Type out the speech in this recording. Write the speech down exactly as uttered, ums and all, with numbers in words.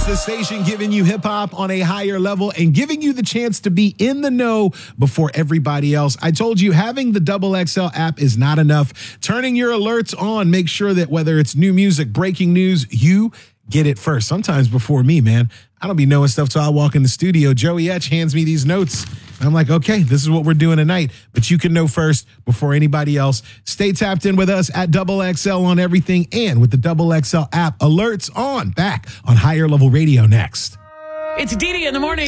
the station giving you hip hop on a higher level and giving you the chance to be in the know before everybody else. I told you having the Double X L app is not enough. Turning your alerts on, make sure that whether it's new music, breaking news, you get it first. Sometimes before me, man. I don't be knowing stuff till I walk in the studio. Joey Etch hands me these notes. I'm like, okay, this is what we're doing tonight. But you can know first before anybody else. Stay tapped in with us at Double X L on everything and with the Double X L app. Alerts on. Back on Higher Level Radio next. It's Dee Dee in the morning.